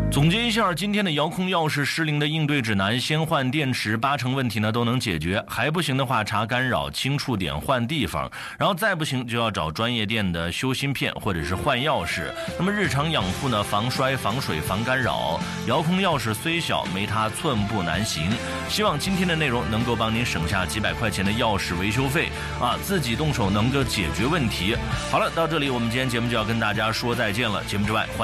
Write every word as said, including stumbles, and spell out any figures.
总结一下今天的遥控钥匙失灵的应对指南：先换电池，八成问题呢都能解决，还不行的话查干扰、清触点、换地方，然后再不行就要找专业店的修芯片或者是换钥匙。那么日常养护呢，防摔、防水、防干扰。遥控钥匙虽小，没它寸步难行。希望今天的内容能够帮您省下几百块钱的钥匙维修费啊，自己动手能够解决问题。好了，到这里我们今天节目就要跟大家说再见了。节目之外，